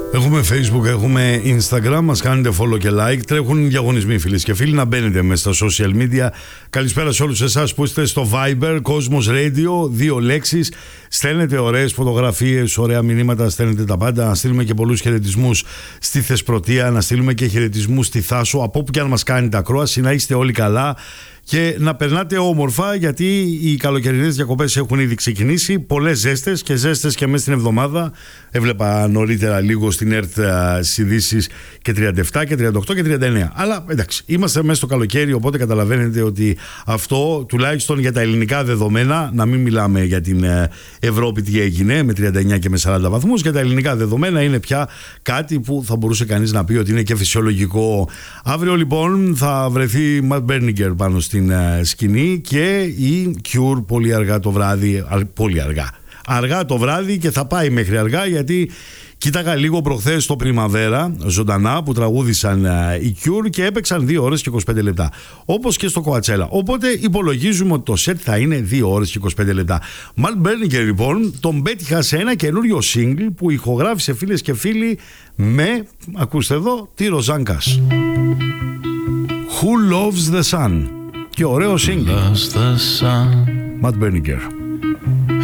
Έχουμε Facebook, έχουμε Instagram, μας κάνετε follow και like. Τρέχουν διαγωνισμοί, φίλες και φίλοι, να μπαίνετε μέσα στα social media. Καλησπέρα σε όλους εσάς που είστε στο Viber, Cosmos Radio, 2 λέξεις. Στέλνετε ωραίες φωτογραφίες, ωραία μηνύματα, στέλνετε τα πάντα. Να στείλουμε και πολλούς χαιρετισμούς στη Θεσπρωτεία, να στείλουμε και χαιρετισμούς στη Θάσο, από όπου και αν μας κάνετε ακρόαση, να είστε όλοι καλά. Και να περνάτε όμορφα, γιατί οι καλοκαιρινές διακοπές έχουν ήδη ξεκινήσει. Πολλές ζέστες και μέσα στην εβδομάδα. Έβλεπα νωρίτερα λίγο στην ΕΡΤ στις ειδήσεις και 37 και 38 και 39. Αλλά εντάξει, είμαστε μέσα στο καλοκαίρι, οπότε καταλαβαίνετε ότι αυτό, τουλάχιστον για τα ελληνικά δεδομένα, να μην μιλάμε για την Ευρώπη τι έγινε με 39 και με 40 βαθμούς, για τα ελληνικά δεδομένα είναι πια κάτι που θα μπορούσε κανείς να πει ότι είναι και φυσιολογικό. Αύριο λοιπόν θα βρεθεί Matt Berninger πάνω στην σκηνή και η Cure πολύ αργά το βράδυ, αργά το βράδυ, και θα πάει μέχρι αργά, γιατί κοίταγα λίγο προχθές το Πριμαβέρα ζωντανά που τραγούδησαν οι Cure και έπαιξαν 2 ώρες και 25 λεπτά, όπως και στο Coachella, οπότε υπολογίζουμε ότι το σετ θα είναι 2 ώρες και 25 λεπτά. Matt Berninger λοιπόν τον πέτυχα σε ένα καινούριο single που ηχογράφησε, φίλες και φίλοι, με, ακούστε εδώ, τη Ροζάνκας. Who Loves the Sun. Και ωραίο single. Matt Berninger.